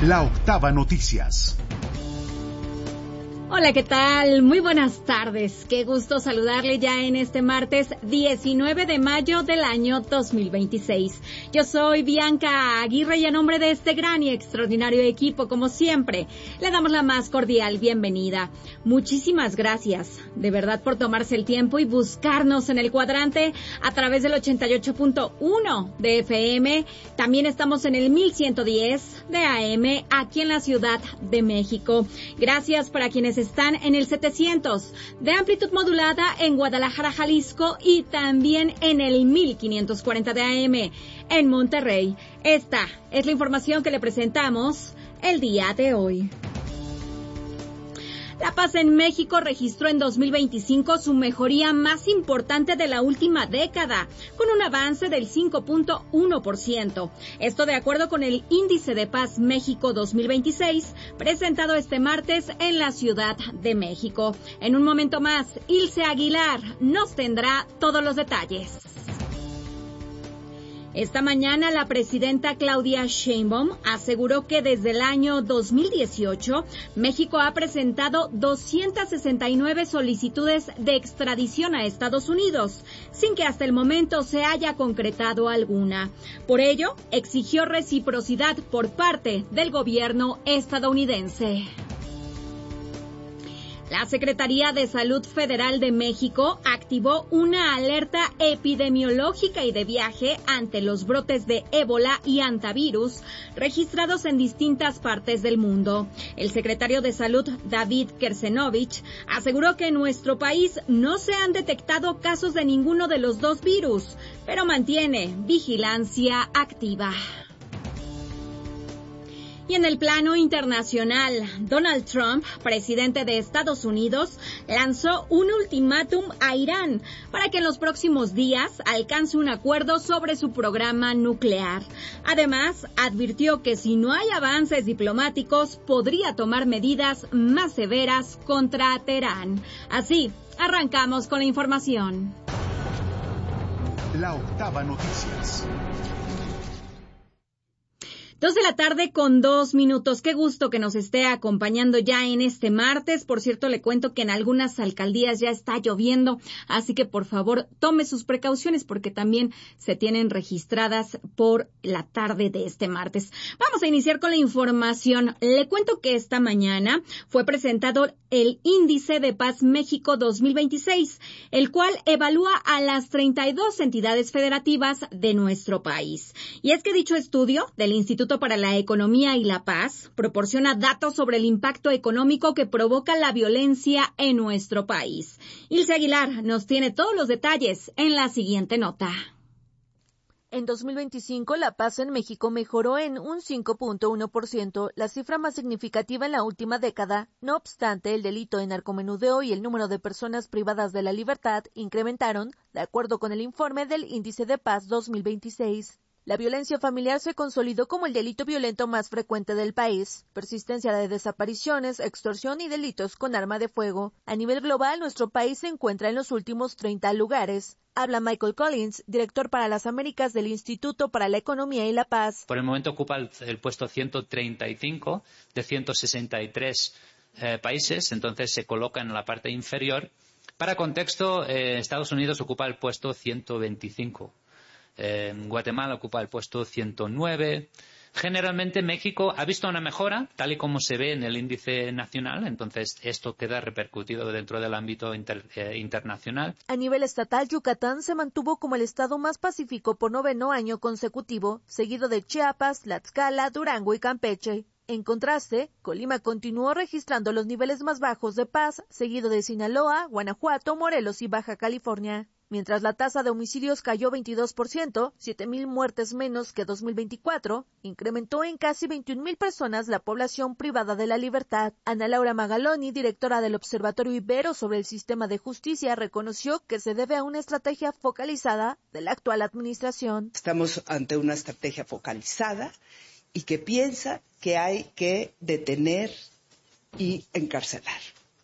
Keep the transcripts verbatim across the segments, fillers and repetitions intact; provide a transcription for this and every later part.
La Octava Noticias. Hola, ¿qué tal? Muy buenas tardes. Qué gusto saludarle ya en este martes diecinueve de mayo del año dos mil veintiséis. Yo soy Bianca Aguirre y a nombre de este gran y extraordinario equipo, como siempre, le damos la más cordial bienvenida. Muchísimas gracias, de verdad, por tomarse el tiempo y buscarnos en el cuadrante a través del ochenta y ocho punto uno de F M. También estamos en el mil ciento diez de A M aquí en la Ciudad de México. Gracias para quienes están en el setecientos de amplitud modulada en Guadalajara, Jalisco, y también en el mil quinientos cuarenta de A M en Monterrey. Esta es la información que le presentamos el día de hoy. La paz en México registró en dos mil veinticinco su mejoría más importante de la última década, con un avance del cinco punto uno por ciento. Esto de acuerdo con el Índice de Paz México dos mil veintiséis, presentado este martes en la Ciudad de México. En un momento más, Ilse Aguilar nos tendrá todos los detalles. Esta mañana la presidenta Claudia Sheinbaum aseguró que desde el año dos mil dieciocho México ha presentado doscientas sesenta y nueve solicitudes de extradición a Estados Unidos, sin que hasta el momento se haya concretado alguna. Por ello, exigió reciprocidad por parte del gobierno estadounidense. La Secretaría de Salud Federal de México activó una alerta epidemiológica y de viaje ante los brotes de ébola y hantavirus registrados en distintas partes del mundo. El secretario de Salud, David Kersenovich, aseguró que en nuestro país no se han detectado casos de ninguno de los dos virus, pero mantiene vigilancia activa. Y en el plano internacional, Donald Trump, presidente de Estados Unidos, lanzó un ultimátum a Irán para que en los próximos días alcance un acuerdo sobre su programa nuclear. Además, advirtió que si no hay avances diplomáticos, podría tomar medidas más severas contra Teherán. Así, arrancamos con la información. La Octava Noticias. Dos de la tarde con dos minutos. Qué gusto que nos esté acompañando ya en este martes. Por cierto, le cuento que en algunas alcaldías ya está lloviendo, así que por favor tome sus precauciones porque también se tienen registradas por la tarde de este martes. Vamos a iniciar con la información. Le cuento que esta mañana fue presentado el Índice de Paz México dos mil veintiséis, el cual evalúa a las treinta y dos entidades federativas de nuestro país. Y es que dicho estudio del Instituto para la Economía y la Paz proporciona datos sobre el impacto económico que provoca la violencia en nuestro país. Ilse Aguilar nos tiene todos los detalles en la siguiente nota. En dos mil veinticinco, la paz en México mejoró en un cinco punto uno por ciento, la cifra más significativa en la última década. No obstante, el delito de narcomenudeo y el número de personas privadas de la libertad incrementaron, de acuerdo con el informe del Índice de Paz dos mil veintiséis. La violencia familiar se consolidó como el delito violento más frecuente del país. Persistencia de desapariciones, extorsión y delitos con arma de fuego. A nivel global, nuestro país se encuentra en los últimos treinta lugares. Habla Michael Collins, director para las Américas del Instituto para la Economía y la Paz. Por el momento ocupa el, el puesto ciento treinta y cinco de ciento sesenta y tres eh, países, entonces se coloca en la parte inferior. Para contexto, eh, Estados Unidos ocupa el puesto ciento veinticinco. Eh, Guatemala ocupa el puesto ciento nueve. Generalmente México ha visto una mejora, tal y como se ve en el índice nacional, entonces esto queda repercutido dentro del ámbito inter, eh, internacional. A nivel estatal, Yucatán se mantuvo como el estado más pacífico por noveno año consecutivo, seguido de Chiapas, Tlaxcala, Durango y Campeche. En contraste, Colima continuó registrando los niveles más bajos de paz, seguido de Sinaloa, Guanajuato, Morelos y Baja California. Mientras la tasa de homicidios cayó veintidós por ciento, siete mil muertes menos que dos mil veinticuatro, incrementó en casi veintiún mil personas la población privada de la libertad. Ana Laura Magaloni, directora del Observatorio Ibero sobre el Sistema de Justicia, reconoció que se debe a una estrategia focalizada de la actual administración. Estamos ante una estrategia focalizada y que piensa que hay que detener y encarcelar.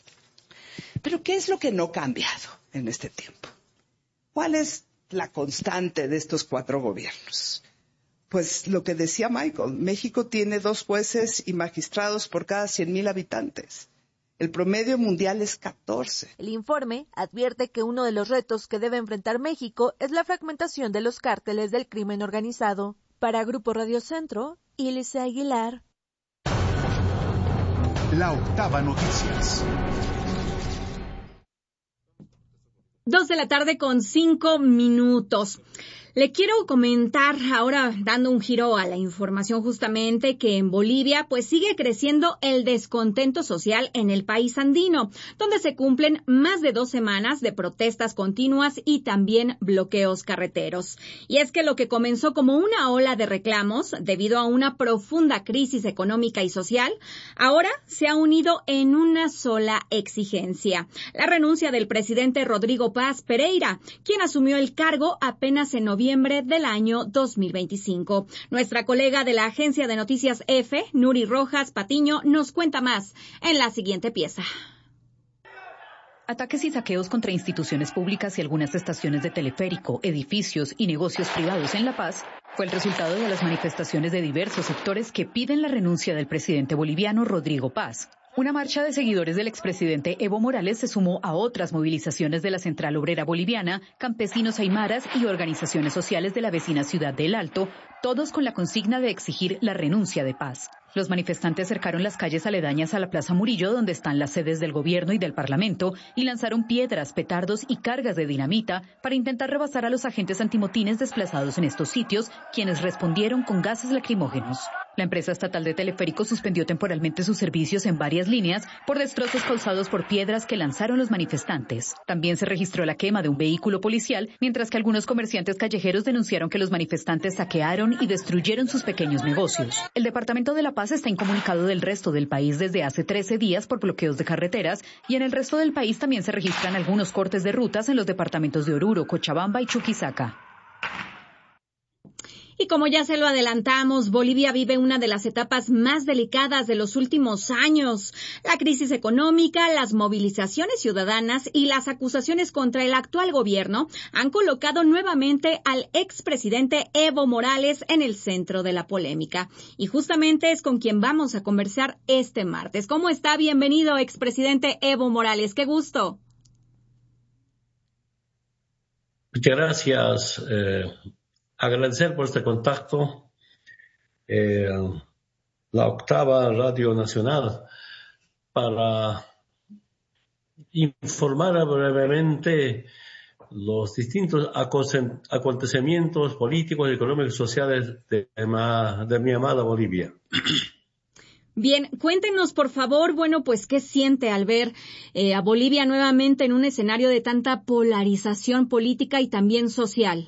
Pero ¿qué es lo que no ha cambiado en este tiempo? ¿Cuál es la constante de estos cuatro gobiernos? pues lo que decía Michael, México tiene dos jueces y magistrados por cada cien mil habitantes. El promedio mundial es catorce. El informe advierte que uno de los retos que debe enfrentar México es la fragmentación de los cárteles del crimen organizado. Para Grupo Radio Centro, Ilse Aguilar. La Octava Noticias. Dos de la tarde con cinco minutos. Le quiero comentar ahora, dando un giro a la información justamente, que en Bolivia pues sigue creciendo el descontento social en el país andino, donde se cumplen más de dos semanas de protestas continuas y también bloqueos carreteros. Y es que lo que comenzó como una ola de reclamos debido a una profunda crisis económica y social, ahora se ha unido en una sola exigencia: la renuncia del presidente Rodrigo Paz Pereira, quien asumió el cargo apenas en noviembre del año dos mil veinticinco. Nuestra colega de la agencia de noticias EFE, Nuri Rojas Patiño, nos cuenta más en la siguiente pieza. Ataques y saqueos contra instituciones públicas y algunas estaciones de teleférico, edificios y negocios privados en La Paz fue el resultado de las manifestaciones de diversos sectores que piden la renuncia del presidente boliviano Rodrigo Paz. Una marcha de seguidores del expresidente Evo Morales se sumó a otras movilizaciones de la Central Obrera Boliviana, campesinos aymaras y organizaciones sociales de la vecina ciudad de El Alto, todos con la consigna de exigir la renuncia de Paz. Los manifestantes cercaron las calles aledañas a la Plaza Murillo, donde están las sedes del gobierno y del Parlamento, y lanzaron piedras, petardos y cargas de dinamita para intentar rebasar a los agentes antimotines desplazados en estos sitios, quienes respondieron con gases lacrimógenos. La empresa estatal de teleféricos suspendió temporalmente sus servicios en varias líneas por destrozos causados por piedras que lanzaron los manifestantes. También se registró la quema de un vehículo policial, mientras que algunos comerciantes callejeros denunciaron que los manifestantes saquearon y destruyeron sus pequeños negocios. El departamento de La Paz está incomunicado del resto del país desde hace trece días por bloqueos de carreteras, y en el resto del país también se registran algunos cortes de rutas en los departamentos de Oruro, Cochabamba y Chuquisaca. Y como ya se lo adelantamos, Bolivia vive una de las etapas más delicadas de los últimos años. La crisis económica, las movilizaciones ciudadanas y las acusaciones contra el actual gobierno han colocado nuevamente al expresidente Evo Morales en el centro de la polémica. Y justamente es con quien vamos a conversar este martes. ¿Cómo está? Bienvenido, expresidente Evo Morales. ¡Qué gusto! Muchas gracias. Eh... Agradecer por este contacto, eh, la Octava Radio Nacional, para informar brevemente los distintos acontecimientos políticos, económicos y sociales de, de mi amada Bolivia. Bien, cuéntenos por favor, bueno, pues qué siente al ver eh, a Bolivia nuevamente en un escenario de tanta polarización política y también social.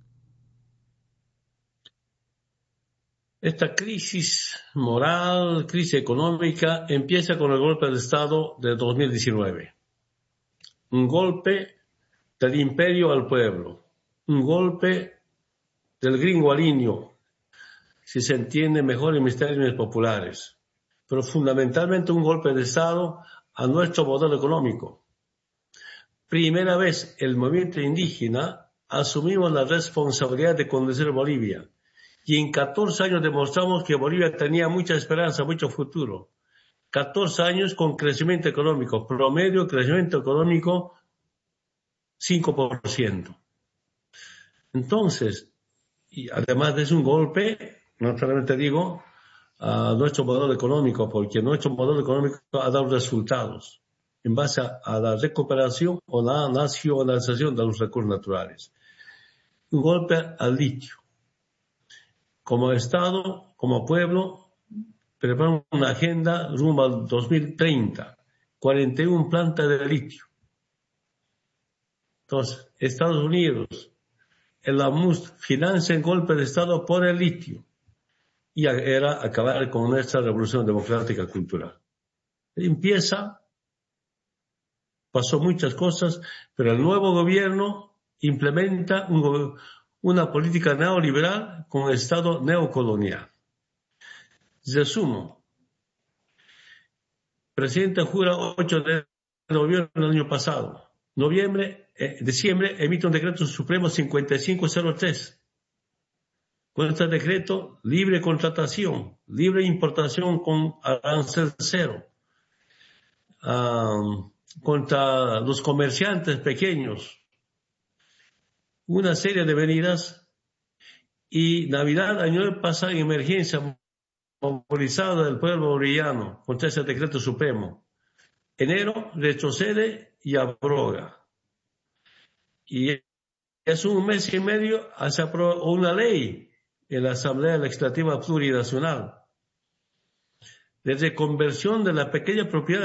Esta crisis moral, crisis económica, empieza con el golpe de Estado de dos mil diecinueve. Un golpe del imperio al pueblo, un golpe del gringo al indio, si se entiende mejor en mis términos populares, pero fundamentalmente un golpe de Estado a nuestro modelo económico. Primera vez el movimiento indígena asumimos la responsabilidad de conducir Bolivia. Y en catorce años demostramos que Bolivia tenía mucha esperanza, mucho futuro. catorce años con crecimiento económico, promedio crecimiento económico cinco por ciento. Entonces, y además de es un golpe, no solamente digo, a nuestro modelo económico, porque nuestro modelo económico ha dado resultados en base a, a la recuperación o la nacionalización de los recursos naturales. Un golpe al litio. Como Estado, como pueblo, preparamos una agenda rumbo al dos mil treinta, cuarenta y una plantas de litio. Entonces, Estados Unidos, el A M U S financia el golpe de Estado por el litio y era acabar con nuestra revolución democrática cultural. Empieza, pasó muchas cosas, pero el nuevo gobierno implementa un, una política neoliberal con Estado neocolonial. Resumo. Presidente jura ocho de noviembre del año pasado. Noviembre, eh, diciembre, emite un decreto supremo cincuenta y cinco cero tres Con este decreto, libre contratación, libre importación con arancel cero, um, contra los comerciantes pequeños, una serie de medidas. Y Navidad, año pasado, en emergencia movilizada del pueblo boliviano contra ese decreto supremo. Enero retrocede y abroga. Y es un mes y medio, se aprobó una ley en la Asamblea Legislativa Plurinacional de reconversión de la pequeña propiedad